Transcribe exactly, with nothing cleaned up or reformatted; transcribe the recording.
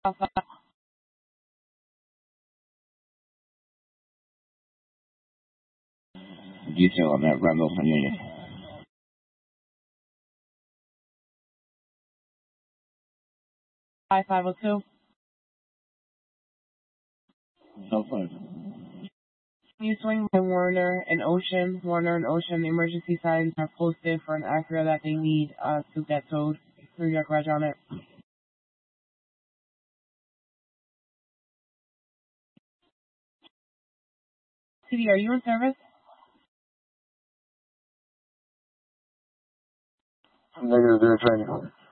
Detail on that Bravo Union. I five oh two. Oh, five. Can you swing by Warner and Ocean? Warner and Ocean, the emergency signs are posted for an Acura that they need uh, to get towed. Through your garage on it. C D, are you in service? Negative, they're training.